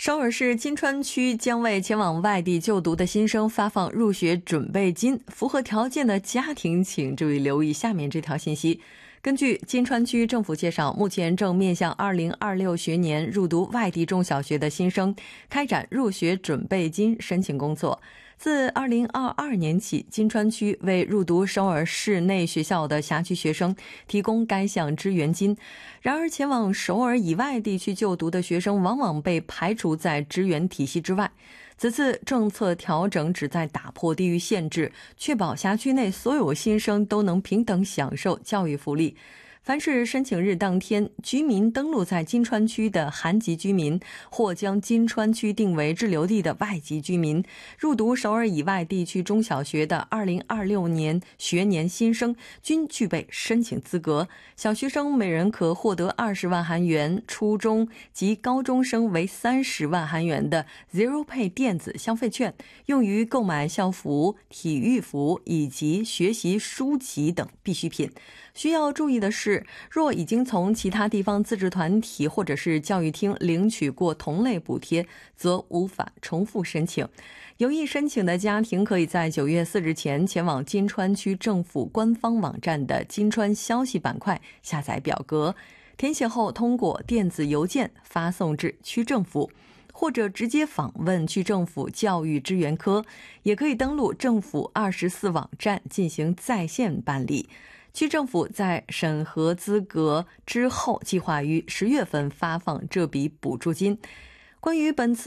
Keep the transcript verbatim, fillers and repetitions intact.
首尔市金川区将为前往外地就读的新生发放入学准备金，符合条件的家庭请注意留意下面这条信息。根据金川区政府介绍，目前正面向二零二六学年入读外地中小学的新生开展入学准备金申请工作。自二零二二年起，金川区为入读首尔市内学校的辖区学生提供该项支援金。然而，前往首尔以外地区就读的学生往往被排除在支援体系之外。此次政策调整旨在打破地域限制，确保辖区内所有新生都能平等享受教育福利。凡是申请日当天居民登录在金川区的韩籍居民，或将金川区定为滞留地的外籍居民，入读首尔以外地区中小学的二零二六年学年新生均具备申请资格。小学生每人可获得二十万韩元，初中及高中生为三十万韩元的 Zero Pay 电子消费券，用于购买校服、体育服以及学习书籍等必需品。需要注意的是，若已经从其他地方自治团体或者是教育厅领取过同类补贴，则无法重复申请。有意申请的家庭可以在九月四日前前往金川区政府官方网站的金川消息板块下载表格，填写后通过电子邮件发送至区政府，或者直接访问区政府教育支援科，也可以登录政府二十四网站进行在线办理。区政府在审核资格之后，计划于十月份发放这笔补助金。关于本次